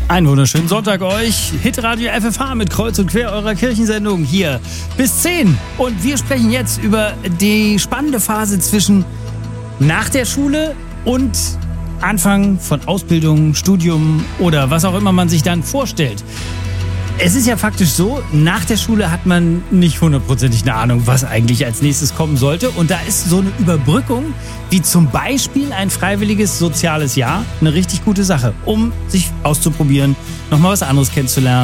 Einen wunderschönen Sonntag euch. Hitradio FFH mit Kreuz und Quer, eurer Kirchensendung hier bis 10. Und wir sprechen jetzt über die spannende Phase zwischen nach der Schule und Anfang von Ausbildung, Studium oder was auch immer man sich dann vorstellt. Es ist ja faktisch so, nach der Schule hat man nicht hundertprozentig eine Ahnung, was eigentlich als nächstes kommen sollte. Und da ist so eine Überbrückung, wie zum Beispiel ein freiwilliges soziales Jahr, eine richtig gute Sache, um sich auszuprobieren, nochmal was anderes kennenzulernen.